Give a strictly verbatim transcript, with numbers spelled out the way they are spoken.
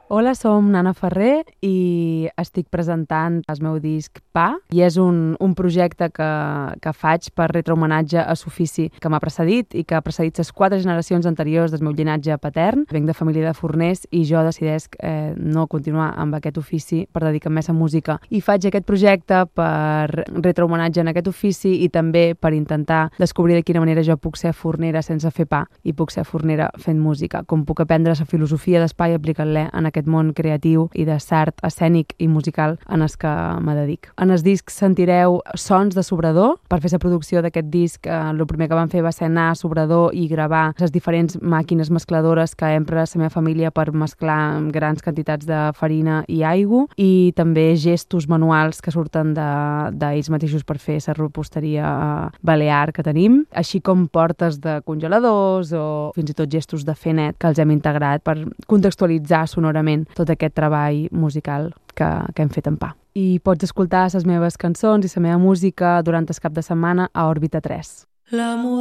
Hola, som Nana Ferrer i estic presentant el meu disc Pa i és un, un projecte que, que faig per retre homenatge a l'ofici que m'ha precedit i que ha precedit les quatre generacions anteriors del meu llinatge patern. Venc de família de forners i jo decidesc eh, no continuar amb aquest ofici per dedicar-me a la música. I faig aquest projecte per retre homenatge en aquest ofici i també per intentar descobrir de quina manera jo puc ser fornera sense fer pa i puc ser fornera fent música, com puc aprendre la filosofia d'espai i aplicar-la en aquest món creatiu i de l'art escènic i musical en el que me dedic. En el disc sentireu sons de Sobrador. Per fer la producció d'aquest disc, eh, el primer que vam fer va ser anar a Sobrador i gravar les diferents màquines mescladores que empra la meva família per mesclar grans quantitats de farina i aigua, i també gestos manuals que surten d'ells mateixos per fer la reposteria balear que tenim, així com portes de congeladors o fins i tot gestos de fer net que els hem integrat per contextualitzar sonorament tot aquest treball musical que, que hem fet en Pa. I pots escoltar les meves cançons i la meva música durant el cap de setmana a Òrbita tres.